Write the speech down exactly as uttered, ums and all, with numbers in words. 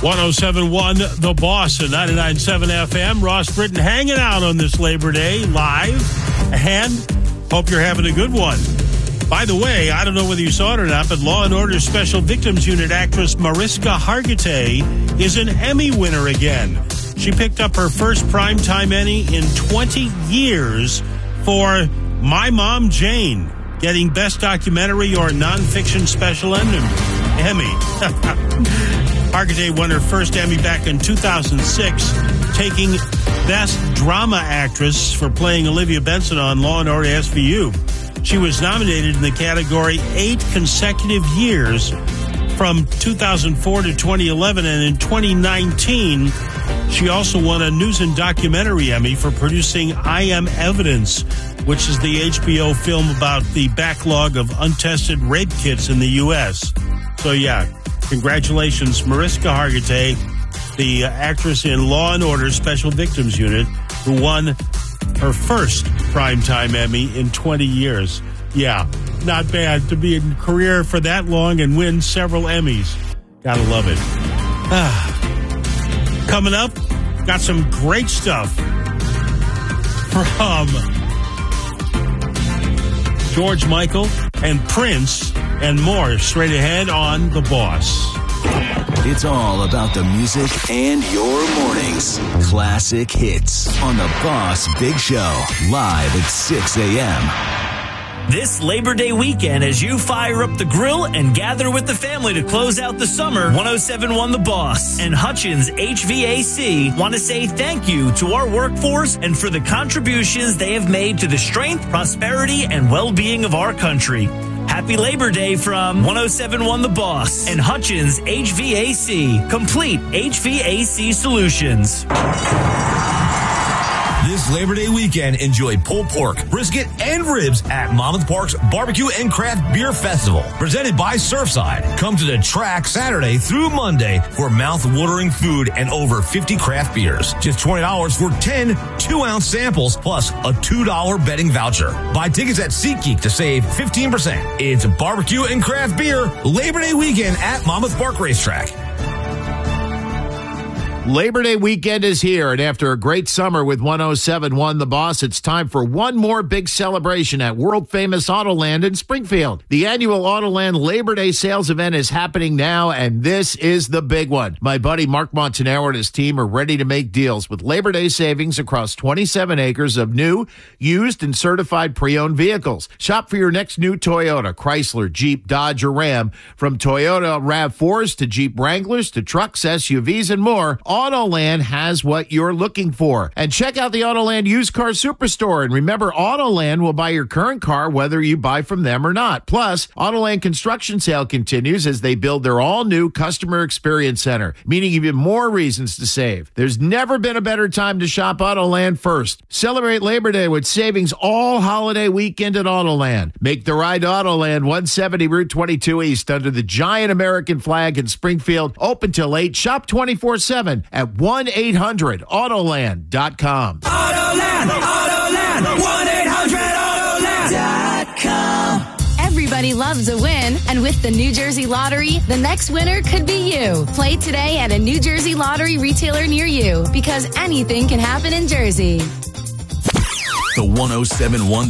one oh seven point one The Boss at ninety-nine point seven F M. Ross Britton hanging out on this Labor Day live. And hope you're having a good one. By the way, I don't know whether you saw it or not, but Law and Order Special Victims Unit actress Mariska Hargitay is an Emmy winner again. She picked up her first Primetime Emmy in twenty years for My Mom Jane, getting Best Documentary or Nonfiction Special Emmy. Hargitay won her first Emmy back in two thousand six, taking Best Drama Actress for playing Olivia Benson on Law and Order S V U. She was nominated in the category eight consecutive years from two thousand four to twenty eleven, and in twenty nineteen, she also won a News and Documentary Emmy for producing I Am Evidence, which is the H B O film about the backlog of untested rape kits in the U S. So, yeah, congratulations, Mariska Hargitay, the uh, actress in Law and Order Special Victims Unit, who won her first Primetime Emmy in twenty years. Yeah, not bad to be in career for that long and win several Emmys. Gotta love it. Ah. Coming up, got some great stuff from George Michael and Prince and more straight ahead on The Boss. It's all about the music and your mornings. Classic hits on The Boss Big Show, live at six a.m. This Labor Day weekend, as you fire up the grill and gather with the family to close out the summer, one oh seven point one The Boss and Hutchins H V A C want to say thank you to our workforce and for the contributions they have made to the strength, prosperity, and well-being of our country. Happy Labor Day from one oh seven point one The Boss and Hutchins H V A C. Complete H V A C solutions. This Labor Day weekend, enjoy pulled pork, brisket, and ribs at Monmouth Park's Barbecue and Craft Beer Festival, presented by Surfside. Come to the track Saturday through Monday for mouth-watering food and over fifty craft beers. Just twenty dollars for ten two-ounce samples plus a two dollar betting voucher. Buy tickets at SeatGeek to save fifteen percent. It's Barbecue and Craft Beer Labor Day weekend at Monmouth Park Racetrack. Labor Day weekend is here, and after a great summer with one oh seven point one The Boss, it's time for one more big celebration at world-famous Autoland in Springfield. The annual Autoland Labor Day sales event is happening now, and this is the big one. My buddy Mark Montanaro and his team are ready to make deals with Labor Day savings across twenty-seven acres of new, used, and certified pre-owned vehicles. Shop for your next new Toyota, Chrysler, Jeep, Dodge, or Ram. From Toyota RAV fours to Jeep Wranglers to trucks, S U Vs, and more, Autoland has what you're looking for. And check out the Autoland Used Car Superstore. And remember, Autoland will buy your current car whether you buy from them or not. Plus, Autoland Construction Sale continues as they build their all-new Customer Experience Center, meaning even more reasons to save. There's never been a better time to shop Autoland first. Celebrate Labor Day with savings all holiday weekend at Autoland. Make the ride to Autoland, one seventy Route twenty-two East, under the giant American flag in Springfield. Open till eight. Shop twenty-four seven at one eight hundred autoland dot com. Autoland, Autoland, one eight hundred autoland dot com. Everybody loves a win, and with the New Jersey Lottery, the next winner could be you. Play today at a New Jersey Lottery retailer near you, because anything can happen in Jersey. The one oh seven point one